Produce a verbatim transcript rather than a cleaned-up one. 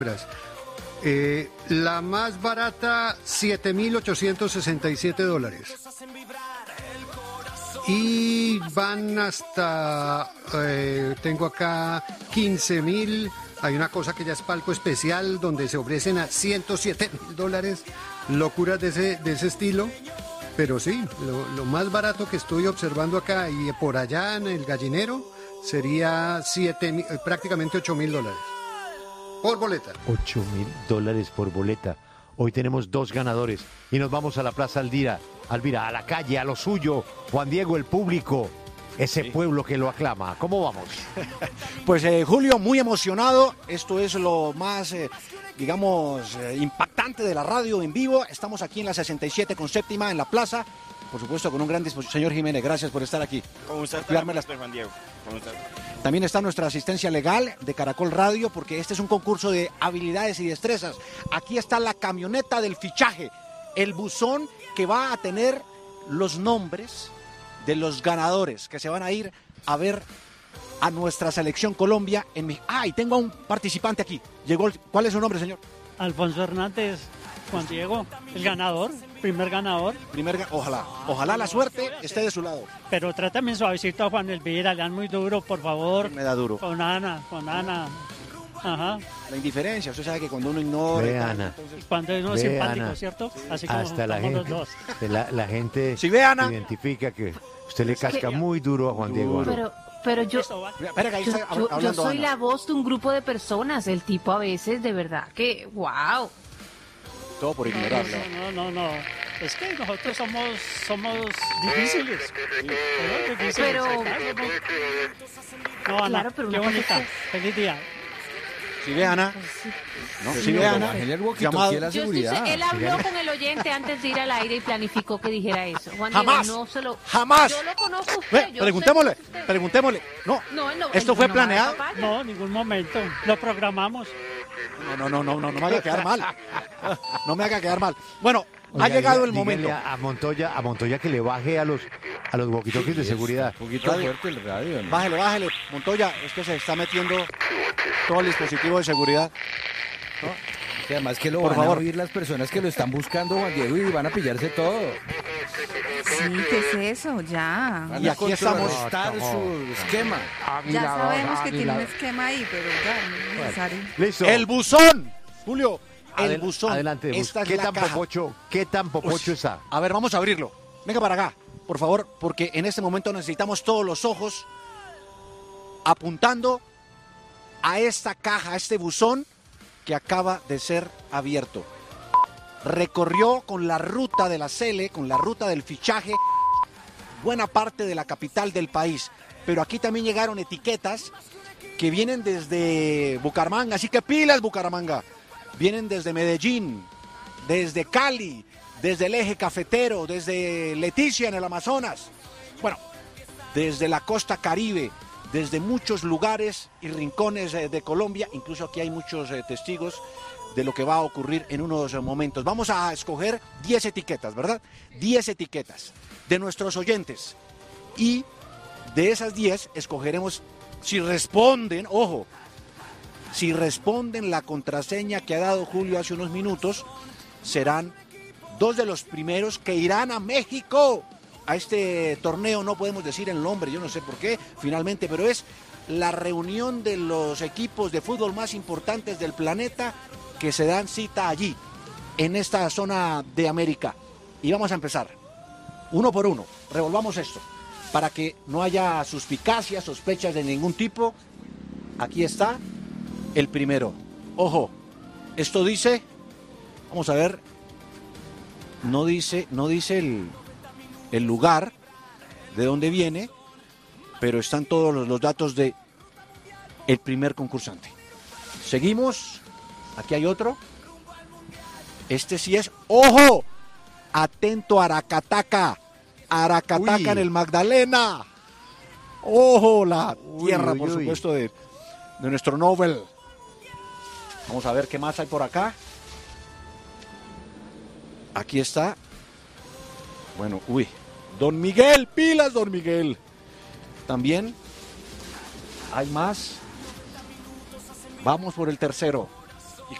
Eh, la más barata, siete mil ochocientos sesenta y siete dólares. Y van hasta, eh, tengo acá quince mil. Hay una cosa que ya es palco especial, donde se ofrecen a ciento siete mil dólares. Locuras de ese, de ese estilo. Pero sí, lo, lo más barato que estoy observando acá y por allá en el gallinero sería siete, prácticamente ocho mil dólares. Por boleta. ocho mil dólares por boleta. Hoy tenemos dos ganadores y nos vamos a la Plaza Alvira. Alvira, a la calle, a lo suyo. Juan Diego, el público, ese sí. Pueblo que lo aclama. ¿Cómo vamos? Pues eh, Julio, muy emocionado. Esto es lo más, eh, digamos, eh, impactante de la radio en vivo. Estamos aquí en la sesenta y siete con séptima en la plaza. Por supuesto, con un gran disposición. Señor Jiménez, gracias por estar aquí. ¿Cómo estás, las... Juan Diego? ¿Cómo estás? También está nuestra asistencia legal de Caracol Radio, porque este es un concurso de habilidades y destrezas. Aquí está la camioneta del fichaje, el buzón que va a tener los nombres de los ganadores que se van a ir a ver a nuestra selección Colombia en México. Ah, y tengo a un participante aquí. Llegó el... ¿Cuál es su nombre, señor? Alfonso Hernández. Juan Diego, el ganador, primer ganador. Primer, ojalá, ojalá la suerte esté de su lado. Pero trátame suavecito a Juan Elvira, le dan muy duro, por favor. Me da duro. Con Ana, con Ana. Ajá. La indiferencia, usted sabe que cuando uno ignora... Ve, Ana. Entonces... Cuando uno es ve, simpático, Ana. ¿cierto? Así como hasta la gente, los dos. La, la gente ¿Sí ve, Ana? identifica que usted le casca muy duro a Juan Diego. Pero, pero yo, Espera, ahí yo, está yo, yo soy Ana. la voz de un grupo de personas. El tipo a veces, de verdad, que wow. Todo por ignorarlo. No, no, no, no. Es que nosotros somos, somos difíciles. Somos difíciles. Pero... No, Ana, claro, pero qué una bonita. cosa Feliz día. ¿Sí ve, Ana? No, sí ve, Ana. Llamado. Yo estoy, él habló con el oyente antes de ir al aire y planificó que dijera eso. Juan jamás, Diego, no se lo, jamás. Yo lo conozco a usted. Ve, preguntémosle, usted. preguntémosle. No, no, no ¿esto él, fue no planeado? No, en ningún momento. Lo programamos. No, no, no, no, no, no me haga quedar mal. No me haga quedar mal. Bueno, Oiga, ha llegado diga, el momento. A Montoya, a Montoya que le baje a los a los walkie-talkies de seguridad. Un poquito fuerte el radio, ¿no? Bájele, bájele. Montoya, es que se está metiendo todo el dispositivo de seguridad. ¿No? Y además que lo Por van favor. a oír las personas que lo están buscando, Juan Diego, y van a pillarse todo. Sí, ¿qué es eso? Ya. Y aquí estamos. Estar su esquema. Ya sabemos que tiene un esquema ahí, pero ya no es necesario. Listo. El buzón, Julio. El Adel- buzón. Adelante, bus. Esta es ¿Qué la tan caja. popocho, qué tan popocho Uy, está? A ver, vamos a abrirlo. Venga para acá, por favor, porque en este momento necesitamos todos los ojos apuntando a esta caja, a este buzón que acaba de ser abierto. Recorrió con la ruta de la Cele, con la ruta del fichaje, buena parte de la capital del país. Pero aquí también llegaron etiquetas que vienen desde Bucaramanga, así que pilas, Bucaramanga. Vienen desde Medellín, desde Cali, desde el eje cafetero, desde Leticia en el Amazonas. Bueno, desde la costa Caribe, desde muchos lugares y rincones eh, de Colombia. Incluso aquí hay muchos eh, testigos de lo que va a ocurrir en unos eh, momentos. Vamos a escoger diez etiquetas, ¿verdad? diez etiquetas de nuestros oyentes. Y de esas diez escogeremos, si responden, ojo, si responden la contraseña que ha dado Julio hace unos minutos, serán dos de los primeros que irán a México a este torneo. No podemos decir el nombre, yo no sé por qué, finalmente, pero es la reunión de los equipos de fútbol más importantes del planeta que se dan cita allí, en esta zona de América. Y vamos a empezar, uno por uno, revolvamos esto, para que no haya suspicacias, sospechas de ningún tipo. Aquí está el primero. Ojo, esto dice, vamos a ver, no dice, no dice el, el lugar de dónde viene, pero están todos los, los datos de el primer concursante. Seguimos, aquí hay otro. Este sí es, ¡ojo! Atento, Aracataca, Aracataca Uy. en el Magdalena. ¡Ojo! La Uy, tierra, uy, por uy. supuesto, de, de nuestro Nobel. Vamos a ver qué más hay por acá. Aquí está. Bueno, uy. Don Miguel, pilas, don Miguel. También hay más. Vamos por el tercero.